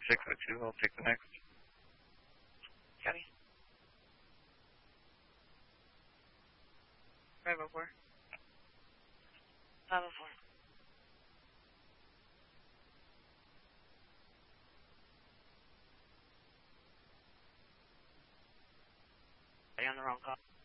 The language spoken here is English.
602. I'll take the next. Copy. 504. 504. Are you on the wrong call?